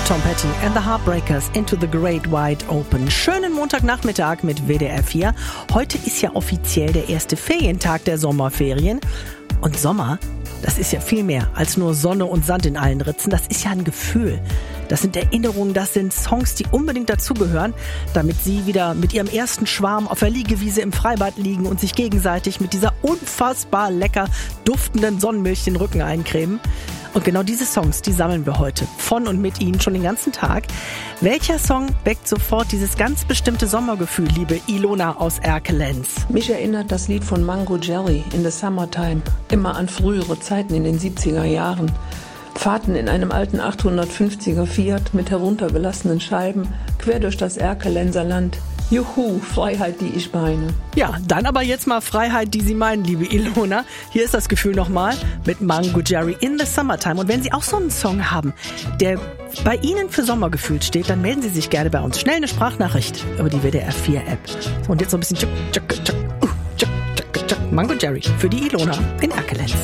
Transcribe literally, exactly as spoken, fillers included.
Tom Petty and the Heartbreakers, Into the Great Wide Open. Schönen Montagnachmittag mit W D R vier. Heute ist ja offiziell der erste Ferientag der Sommerferien. Und Sommer, das ist ja viel mehr als nur Sonne und Sand in allen Ritzen. Das ist ja ein Gefühl. Das sind Erinnerungen, das sind Songs, die unbedingt dazugehören, damit Sie wieder mit Ihrem ersten Schwarm auf der Liegewiese im Freibad liegen und sich gegenseitig mit dieser unfassbar lecker duftenden Sonnenmilch den Rücken eincremen. Und genau diese Songs, die sammeln wir heute von und mit Ihnen schon den ganzen Tag. Welcher Song weckt sofort dieses ganz bestimmte Sommergefühl, liebe Ilona aus Erkelenz? Mich erinnert das Lied von Mango Jerry, In the Summertime, immer an frühere Zeiten in den siebziger Jahren. Fahrten in einem alten achthundertfünfziger Fiat mit heruntergelassenen Scheiben quer durch das Erkelenzer Land. Juhu, Freiheit, die ich meine. Ja, dann aber jetzt mal Freiheit, die Sie meinen, liebe Ilona. Hier ist das Gefühl nochmal mit Mango Jerry, In the Summertime. Und wenn Sie auch so einen Song haben, der bei Ihnen für Sommergefühl steht, dann melden Sie sich gerne bei uns. Schnell eine Sprachnachricht über die W D R vier App. So, und jetzt so ein bisschen tschuk, tschuk, tschuk, uh, tschuk, tschuk, tschuk. Mango Jerry für die Ilona in Erkelenz.